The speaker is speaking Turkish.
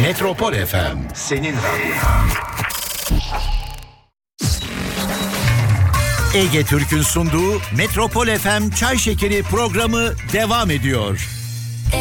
Metropol FM, senin radyon. Ege Türk'ün sunduğu Metropol FM Çay Şekeri programı devam ediyor.